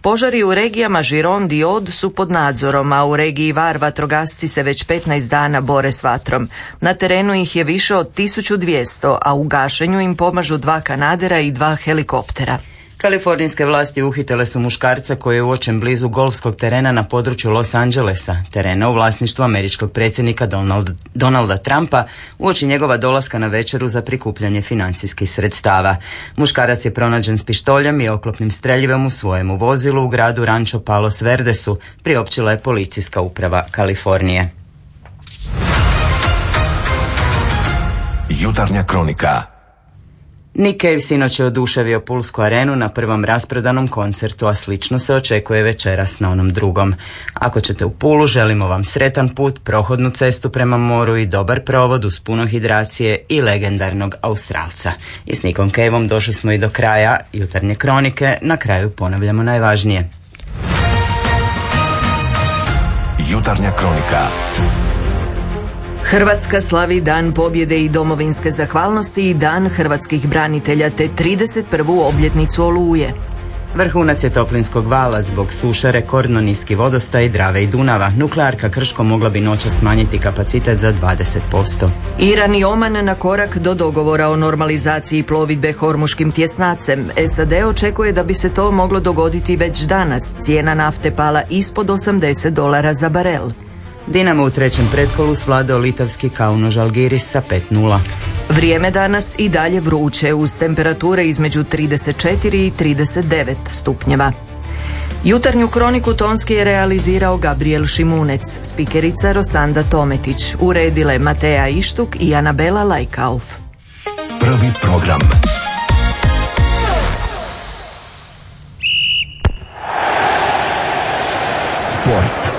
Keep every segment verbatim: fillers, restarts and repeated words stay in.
Požari u regijama Gironde i Aude su pod nadzorom, a u regiji Var vatrogasci se već petnaest dana bore s vatrom. Na terenu ih je više od tisuću dvjesto, a u gašenju im pomažu dva kanadera i dva helikoptera. Kalifornijske vlasti uhitile su muškarca koji je uočen blizu golfskog terena na području Los Angelesa, terena u vlasništvu američkog predsjednika Donald, Donalda Trumpa, uoči njegova dolaska na večeru za prikupljanje financijskih sredstava. Muškarac je pronađen s pištoljem i oklopnim streljivom u svojemu vozilu u gradu Rancho Palos Verdesu, priopćila je policijska uprava Kalifornije. Jutarnja kronika. Nick Cave sinoć je oduševio Pulsku arenu na prvom rasprodanom koncertu, a slično se očekuje večeras na onom drugom. Ako ćete u Pulu, želimo vam sretan put, prohodnu cestu prema moru i dobar provod uz puno hidracije i legendarnog Australca. I s Nickom Caveom došli smo i do kraja jutarnje kronike. Na kraju ponavljamo najvažnije. Jutarnja kronika. Hrvatska slavi Dan pobjede i domovinske zahvalnosti i Dan hrvatskih branitelja te trideset prvu obljetnicu Oluje. Vrhunac je toplinskog vala zbog suše, rekordno niski vodostaj Drave i Dunava. Nuklearka Krško mogla bi noćas smanjiti kapacitet za dvadeset posto. Iran i Oman na korak do dogovora o normalizaciji plovidbe Hormuškim tjesnacem. S A D očekuje da bi se to moglo dogoditi već danas. Cijena nafte pala ispod osamdeset dolara za barel. Dinamo u trećem pretkolu svladao litavski Kauno Žalgiris sa pet nula. Vrijeme danas i dalje vruće uz temperature između trideset četiri i trideset devet stupnjeva. Jutarnju kroniku tonski je realizirao Gabriel Šimunec, spikerica Rosanda Tometić, uredile Mateja Ištuk i Anabela Lajkauf. Prvi program. Sport.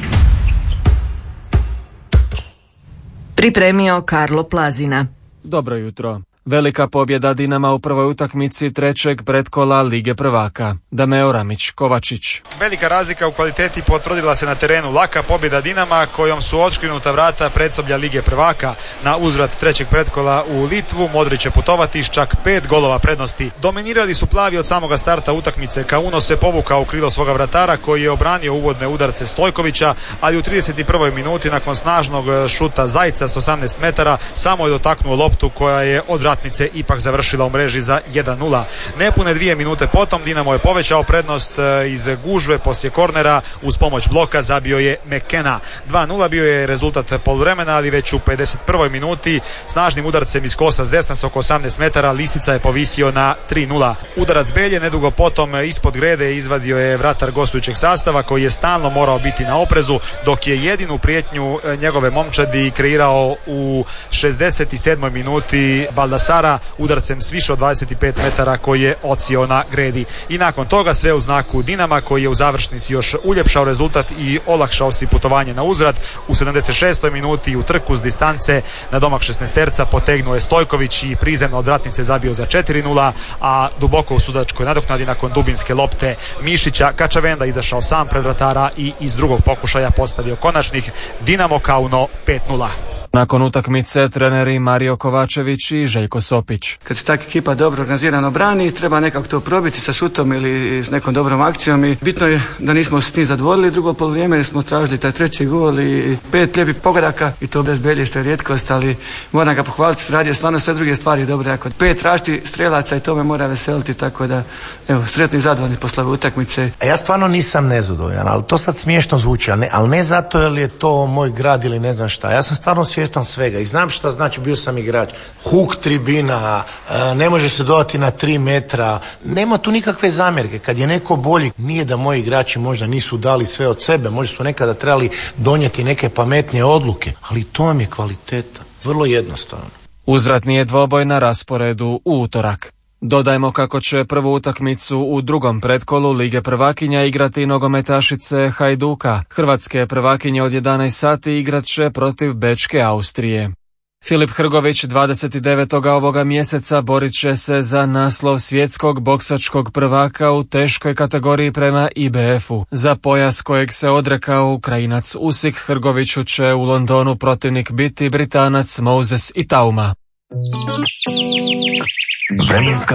Pripremio Karlo Plazina. Dobro jutro. Velika pobjeda Dinama u prvoj utakmici trećeg pretkola Lige prvaka. Dameo Ramić Kovačić. Velika razlika u kvaliteti potvrdila se na terenu. Laka pobjeda Dinama kojom su odškrinuta vrata predsoblja Lige prvaka. Na uzvrat trećeg pretkola u Litvu Modrić će putovati s čak pet golova prednosti. Dominirali su plavi od samoga starta utakmice. Kauno se povukao u krilo svoga vratara koji je obranio uvodne udarce Stojkovića, ali u trideset prvoj minuti nakon snažnog šuta Zajca s osamnaest metara samo je dotaknuo loptu koja je od vratnice ipak završila u mreži za jedan nula. Nepune dvije minute potom Dinamo je povećao prednost iz gužve poslije kornera, uz pomoć bloka zabio je McKenna. dva nula bio je rezultat poluvremena, ali već u pedeset prvoj minuti snažnim udarcem iz kosa s desna s oko osamnaest metara Lisica je povisio na tri nula. Udarac Belje nedugo potom ispod grede izvadio je vratar gostujućeg sastava koji je stalno morao biti na oprezu, dok je jedinu prijetnju njegove momčadi kreirao u šezdeset sedmoj minuti Baldasara udarcem s više od dvadeset pet metara koji je odsio na gredi. I nakon toga sve u znaku Dinama koji je u završnici još uljepšao rezultat i olakšao si putovanje na uzvrat. U sedamdeset šestoj minuti u trku s distance na domak šesnaesterca potegnuo je Stojković i prizemno od vratnice zabio za četiri nula, a duboko u sudačkoj nadoknadi nakon dubinske lopte Mišića Kačavenda izašao sam pred vratara i iz drugog pokušaja postavio konačnih. Dinamo Kauno pet nula. Nakon utakmice treneri Mario Kovačević i Željko Sopić. Kad se takva ekipa dobro organizirano brani, treba nekako to probiti sa šutom ili s nekom dobrom akcijom i bitno je da nismo s tim zadovoljili drugo poluvrijeme jer smo tražili taj treći gol i pet lijepih pogodaka i to bez Belje što je rijetkost, ali moram ga pohvaliti, radio stvarno sve druge stvari dobro. Ako pet rašti strelaca i to me mora veseliti, tako da evo, sretni i zadovoljni posle utakmice. A ja stvarno nisam nezadovoljan, ali to sad smiješno zvuči, ali ne, ali ne zato jer je to moj grad ili ne znam šta. Ja sam stvarno svjestan svega i znam šta znači, bio sam igrač. Huk tribina, ne može se dodati na tri metra, nema tu nikakve zamjerke. Kad je neko bolji, nije da moji igrači možda nisu dali sve od sebe, možda su nekada trebali donijeti neke pametnije odluke, ali to vam je kvaliteta, vrlo jednostavno. Uzvratni je dvoboj na rasporedu u utorak. Dodajmo kako će prvu utakmicu u drugom pretkolu Lige prvakinja igrati nogometašice Hajduka. Hrvatske prvakinje od jedanaest sati igrat će protiv Bečke Austrije. Filip Hrgović dvadeset devetog ovoga mjeseca borit će se za naslov svjetskog boksačkog prvaka u teškoj kategoriji prema I B F-u. Za pojas kojeg se odrekao Ukrajinac Usik, Hrgoviću će u Londonu protivnik biti Britanac Moses Itauma. Vremenska